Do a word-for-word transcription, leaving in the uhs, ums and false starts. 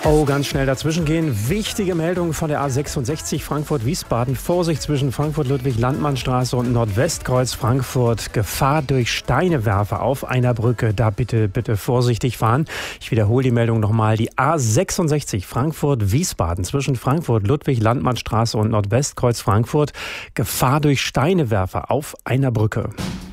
Oh, ganz schnell dazwischen gehen. Wichtige Meldung von der A sechsundsechzig Frankfurt-Wiesbaden. Vorsicht zwischen Frankfurt-Ludwig-Landmannstraße und Nordwestkreuz Frankfurt. Gefahr durch Steinewerfer auf einer Brücke. Da bitte, bitte vorsichtig fahren. Ich wiederhole die Meldung nochmal. Die A sechsundsechzig Frankfurt-Wiesbaden zwischen Frankfurt-Ludwig-Landmannstraße und Nordwestkreuz Frankfurt. Gefahr durch Steinewerfer auf einer Brücke.